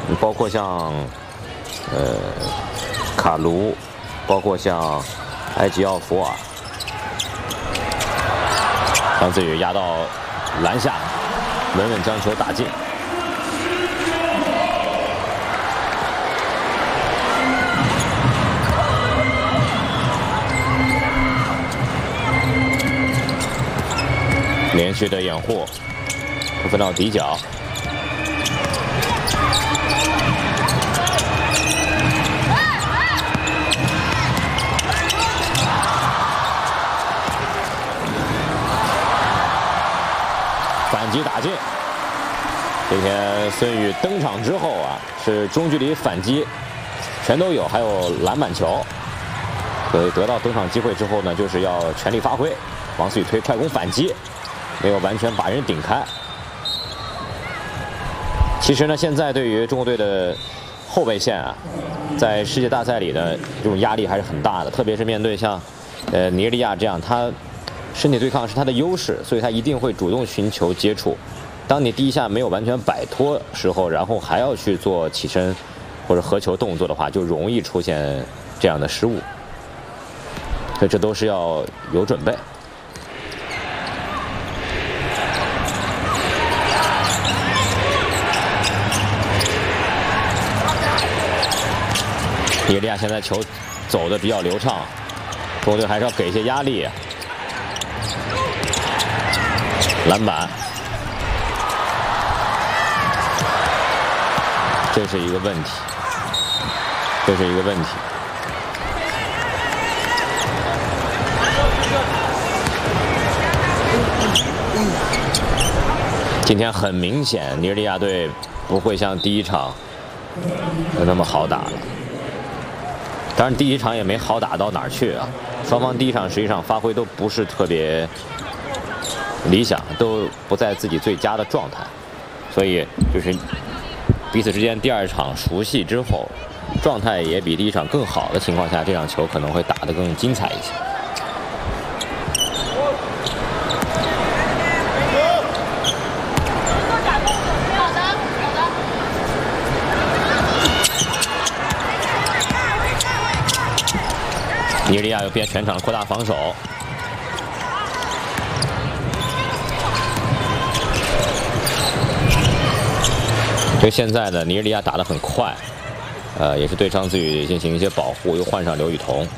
包括像卡卢，包括像埃吉奥弗尔，张子宇压到篮下，稳稳将球打进。连续的掩护，不分到底角。反击打进。今天孙宇登场之后啊，是中距离反击全都有，还有篮板球。所以得到登场机会之后呢，就是要全力发挥。王思雨推快攻反击。没有完全把人顶开。其实呢，现在对于中国队的后卫线啊，在世界大赛里的这种压力还是很大的，特别是面对像尼日利亚这样，他身体对抗是他的优势，所以他一定会主动寻求接触。当你第一下没有完全摆脱时候，然后还要去做起身或者合球动作的话，就容易出现这样的失误。所以这都是要有准备。尼日利亚现在球走的比较流畅，中国队还是要给一些压力。篮板，这是一个问题，这是一个问题。今天很明显，尼日利亚队不会像第一场那么好打了。当然，第一场也没好打到哪儿去啊。双方第一场实际上发挥都不是特别理想，都不在自己最佳的状态，所以就是彼此之间第二场熟悉之后，状态也比第一场更好的情况下，这场球可能会打得更精彩一些。尼日利亚又变全场扩大防守，对现在的尼日利亚打得很快，也是对张子宇进行一些保护，又换上刘雨桐。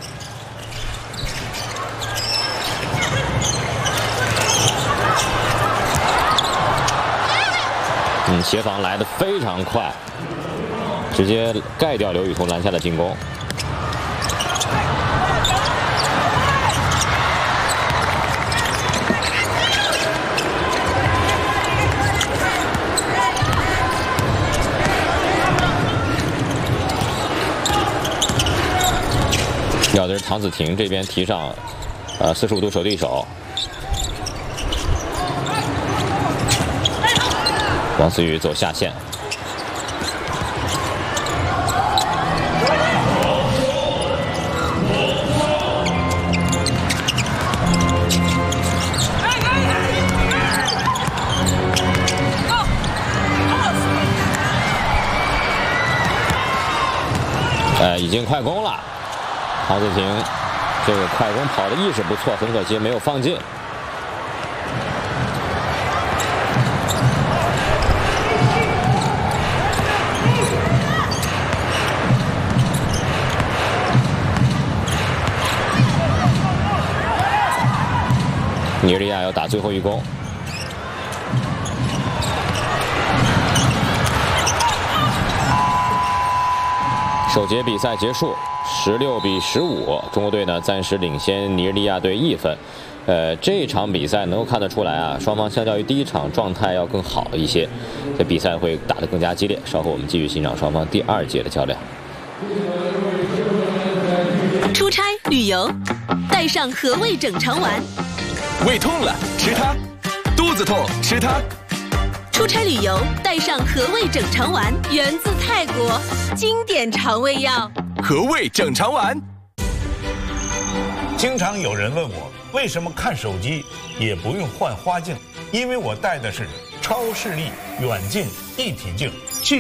协防来得非常快，直接盖掉刘雨桐篮下的进攻。要的是唐子婷这边提上，45度手递手。王思雨走下线。已经快攻了。唐子婷这个快攻跑的意识不错，很可惜没有放进。尼日利亚要打最后一攻。首节比赛结束，16比15，中国队呢暂时领先尼日利亚队1分。这场比赛能够看得出来啊，双方相较于第一场状态要更好一些，这比赛会打得更加激烈。稍后我们继续欣赏双方第2节的较量。 出差旅游，带上和味整肠丸。 胃痛了吃它，肚子痛吃它。 出差旅游带上和味整肠丸，源自泰国，经典肠胃药。 和味整肠丸。 经常有人问我，为什么看手机也不用换花镜？因为我戴的是超视力远近一体镜。